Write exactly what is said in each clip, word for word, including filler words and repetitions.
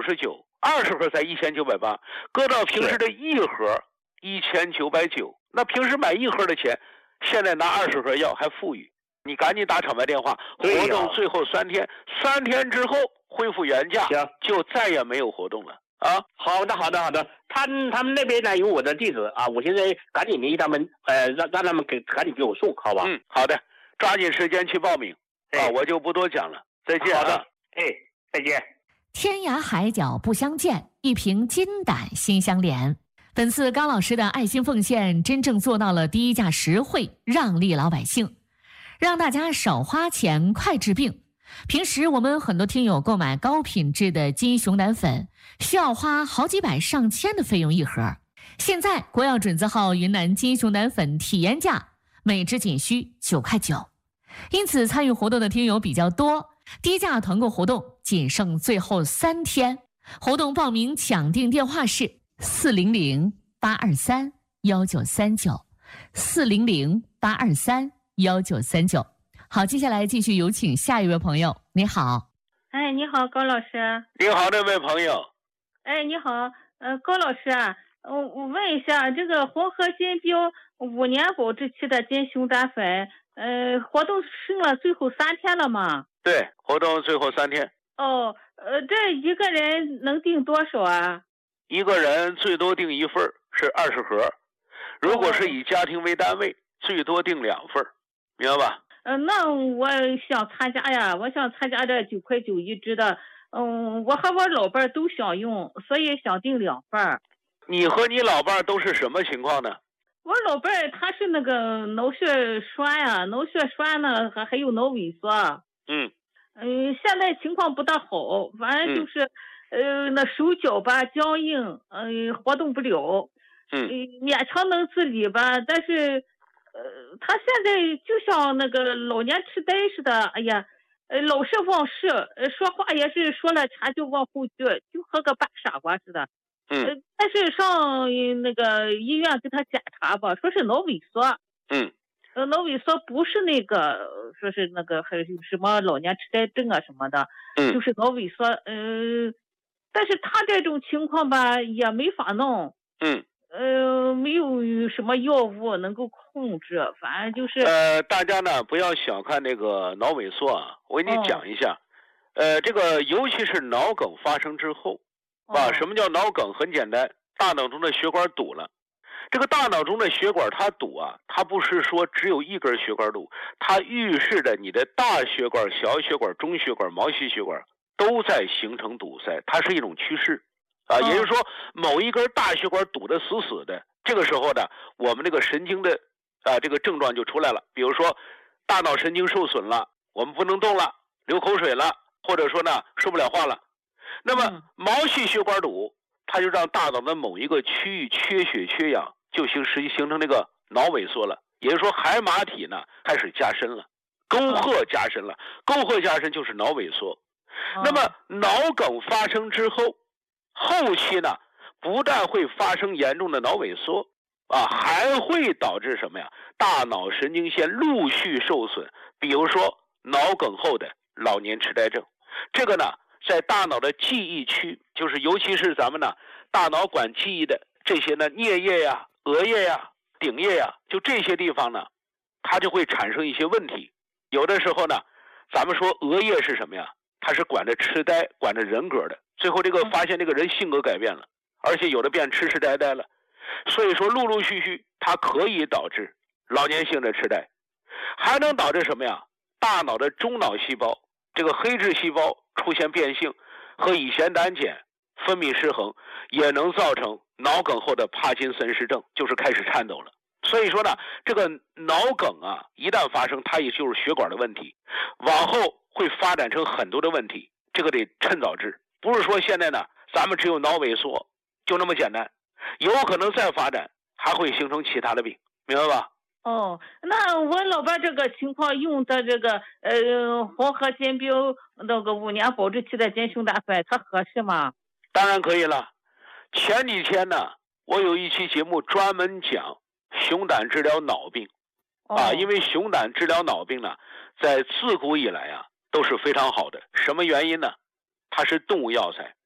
十九，二十盒才一千九百八，搁到平时的一盒一千九百九，那平时买一盒的钱，现在拿二十盒药还富裕。你赶紧打厂牌电话，活动最后三天，三天之后恢复原价，就再也没有活动了啊！ 好的，好的，好的。他他们那边呢有我的地址啊，我现在赶紧联系他们，呃，让让他们给赶紧给我送，好吧？ 嗯，好的，抓紧时间去报名啊！我就不多讲了，再见、啊。 好的，哎，再见。 天涯海角不相见，一瓶金胆心相连。本次高老师的爱心奉献，真正做到了低价实惠，让利老百姓。让大家少花钱快治病。平时我们很多听友购买高品质的金熊胆粉，需要花好几百上千的费用一盒。现在国药准字号云南金熊胆粉体验价每支仅需九块九，因此参与活动的听友比较多，低价团购活动仅剩最后三天。活动报名抢订电话是四零零八二三幺九三九，四零零八二三幺九三九。好，接下来继续有请下一位朋友。你好。 哎，你好，高老师。 你好，这位朋友。 哎，你好，呃，高老师啊，我我问一下，这个红河金标五年保质期的金熊胆粉，呃，活动剩了最后三天了吗？ 对，活动最后三天。 哦，呃，这一个人能订多少啊？ 一个人最多订一份，是二十盒。如果是以家庭为单位，最多订两份，明白吧？ 嗯、呃，那我想参加呀，我想参加这九块九一支的。嗯，我和我老伴都想用，所以想订两份。 你和你老伴都是什么情况呢？ 我老伴他是那个脑血栓呀、啊，脑血栓呢还还有脑萎缩。 嗯嗯，现在情况不大好，反正就是，嗯、呃，那手脚吧僵硬，嗯、呃，活动不了。 嗯， 勉强能自理吧，但是，呃，他现在就像那个老年痴呆似的，哎呀，呃，老是忘事，呃，说话也是说了前就往后句，就和个扮傻瓜似的。 嗯， 呃，但是上那个医院给他检查吧，说是脑萎缩。 嗯， 呃，脑萎缩不是那个，说是那个还有什么老年痴呆症啊什么的， 嗯， 就是脑萎缩。呃，但是他这种情况吧也没法弄。 嗯。 呃，没有什么药物能够控制，反正就是呃，大家呢不要小看那个脑萎缩啊，我给你讲一下，哦、呃，这个尤其是脑梗发生之后，啊， 哦、 什么叫脑梗？很简单，大脑中的血管堵了。这个大脑中的血管它堵啊，它不是说只有一根血管堵，它预示着你的大血管、小血管、中血管、毛细血管都在形成堵塞，它是一种趋势。啊，也就是说，某一根大血管堵得死死的，这个时候呢，我们这个神经的啊这个症状就出来了。比如说，大脑神经受损了，我们不能动了，流口水了，或者说呢说不了话了。那么毛细血管堵，它就让大脑的某一个区域缺血缺氧，就形实际形成那个脑萎缩了。也就是说，海马体呢开始加深了，沟壑加深了，沟壑加深就是脑萎缩。那么脑梗发生之后，后期呢，不但会发生严重的脑萎缩啊，还会导致什么呀？大脑神经线陆续受损，比如说脑梗后的老年痴呆症。这个呢，在大脑的记忆区，就是尤其是咱们呢大脑管记忆的这些呢颞叶呀、额叶呀、顶叶呀，就这些地方呢，它就会产生一些问题。有的时候呢，咱们说额叶是什么呀？它是管着痴呆、管着人格的。最后这个发现这个人性格改变了，而且有的变痴痴呆呆了，所以说陆陆续续它可以导致老年性的痴呆，还能导致什么呀？大脑的中脑细胞这个黑质细胞出现变性和乙酰胆碱分泌失衡，也能造成脑梗后的帕金森氏症，就是开始颤抖了。所以说呢，这个脑梗啊，一旦发生，它也就是血管的问题，往后会发展成很多的问题，这个得趁早治。不是说现在呢，咱们只有脑萎缩就那么简单，有可能再发展还会形成其他的病，明白吧？ 哦，那我老伴这个情况用的这个呃红河金标那个五年保质期的金熊胆粉，它合适吗？ 当然可以了。前几天呢，我有一期节目专门讲熊胆治疗脑病， 哦、 啊，因为熊胆治疗脑病呢，在自古以来啊都是非常好的。什么原因呢？它是动物药材，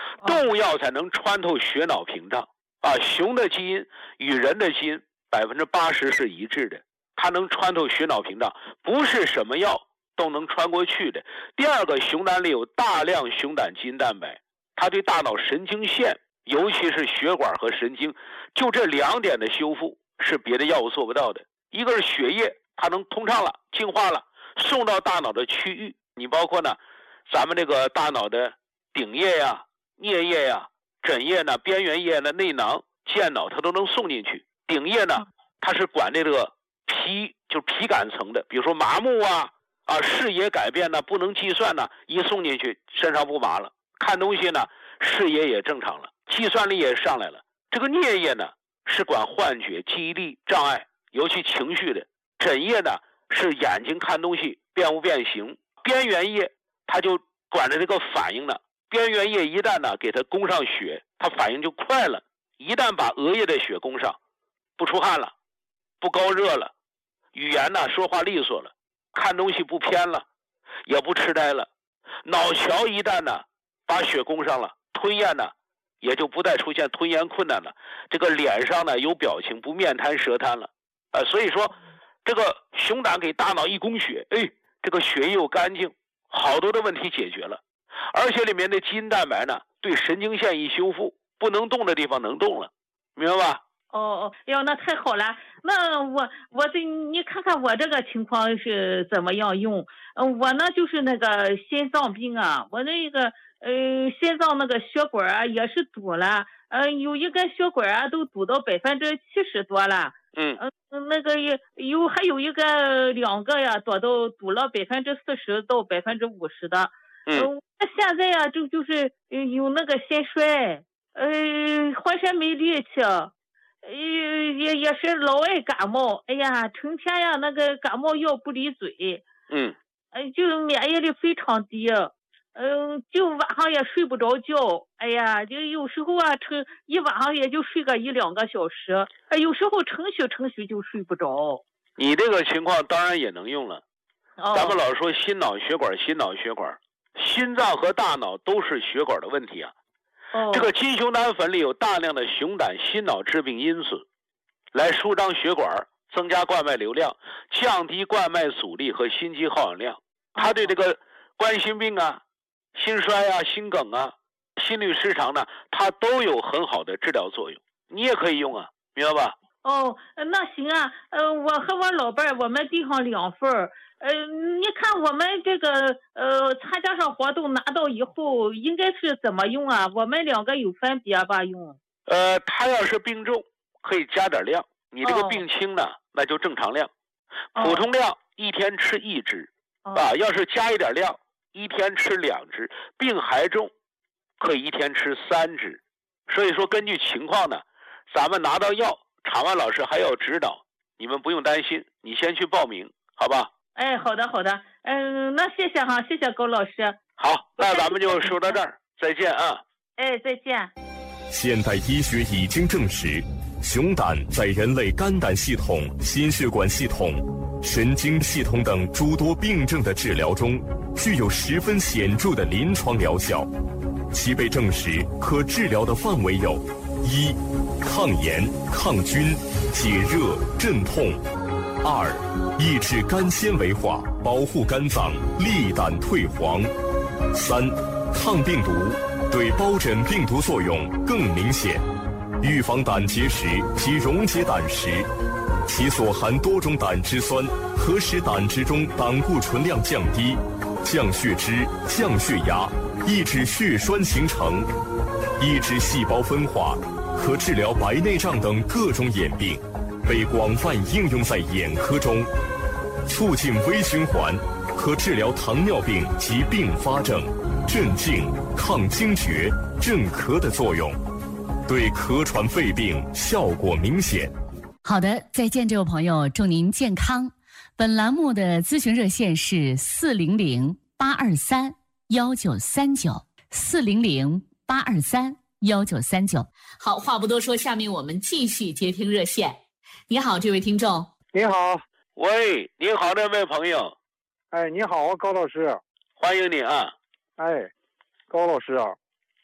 动物药才能穿透血脑屏障啊。熊的基因与人的基因百分之八十是一致的，它能穿透血脑屏障，不是什么药都能穿过去的。第二个，熊胆里有大量熊胆基因蛋白，它对大脑神经线，尤其是血管和神经，就这两点的修复是别的药物做不到的。一个是血液，它能通畅了、净化了，送到大脑的区域。你包括呢，咱们这个大脑的顶叶呀、颞叶呀、枕叶呢、边缘叶呢、内囊、间脑，它都能送进去。顶叶呢，它是管这个皮，就是皮感层的，比如说麻木啊、啊视野改变呢、不能计算呢，一送进去身上不麻了，看东西呢视野也正常了，计算力也上来了。这个颞叶呢是管幻觉、记忆力障碍，尤其情绪的。枕叶呢是眼睛看东西变不变形。边缘叶它就管着这个反应呢，边缘叶一旦呢给它供上血，它反应就快了。一旦把额叶的血供上，不出汗了，不高热了，语言呢说话利索了，看东西不偏了，也不痴呆了。脑桥一旦呢把血供上了，吞咽呢也就不再出现吞咽困难了，这个脸上呢有表情，不面瘫舌瘫了。呃，所以说这个熊胆给大脑一供血，哎，这个血液又干净，好多的问题解决了。而且里面的基因蛋白呢对神经线一修复，不能动的地方能动了，明白吧？ 哦哦，哟，那太好了。那我我这你看看我这个情况是怎么样用？嗯，我呢就是那个心脏病啊，我那个呃心脏那个血管啊也是堵了，嗯、呃，有一根血管啊都堵到百分之七十多了。 嗯嗯，那个也有还有一个两个呀，多到堵了百分之四十到百分之五十的。 嗯， 呃、现在呀就就是有那个心衰，呃，浑身没力气。呃，也也是老爱感冒，哎呀，成天呀那个感冒药不离嘴， 嗯， 呃，就免疫力非常低，嗯、呃，就晚上也睡不着觉，哎呀，就有时候啊，成一晚上也就睡个一两个小时，呃，有时候程序程序就睡不着。 你这个情况当然也能用了。 哦、 咱们老说心脑血管，心脑血管，心脏和大脑都是血管的问题啊。 哦、 这个金熊胆粉里有大量的熊胆心脑致病因子，来舒张血管，增加灌脉流量，降低灌脉阻力和心肌耗氧量。它对这个冠心病啊、心衰啊、心梗啊、心律失常呢，它都有很好的治疗作用。你也可以用啊，明白吧？ 哦，那行啊，呃，我和我老伴儿，我们订上两份儿。呃，你看我们这个呃参加上活动拿到以后，应该是怎么用啊？我们两个有分别吧用？ 呃，他要是病重，可以加点量；你这个哦、 病轻呢，那就正常量。 哦、 普通量一天吃一支， 哦、 啊，要是加一点量，一天吃两支。病还重，可以一天吃三支。所以说，根据情况呢，咱们拿到药，场外老师还要指导，你们不用担心。你先去报名，好吧？ 哎，好的好的，嗯，那谢谢哈，谢谢高老师。 好，那咱们就说到这儿，再见啊。 哎，再见。 现代医学已经证实，熊胆在人类肝胆系统、心血管系统、神经系统等诸多病症的治疗中，具有十分显著的临床疗效。其被证实可治疗的范围有：一、抗炎、抗菌、解热、镇痛；二、抑制肝纤维化，保护肝脏，利胆退黄；三、抗病毒，对疱疹病毒作用更明显，预防胆结石及溶解胆石。其所含多种胆汁酸，可使胆汁中胆固醇量降低，降血脂、降血压，抑制血栓形成，抑制细胞分化，可治疗白内障等各种眼病，被广泛应用在眼科中。促进微循环，可治疗糖尿病及并发症，镇静、抗惊厥、镇咳的作用，对咳喘肺病效果明显。 好的，再见，这位朋友，祝您健康。本栏目的咨询热线是四零零八二三幺九三九，四零零八二三幺九三九。好，话不多说，下面我们继续接听热线。你好，这位听众。 你好。 喂，你好，这位朋友。 哎，你好啊，高老师。 欢迎你啊。 哎，高老师啊，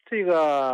这个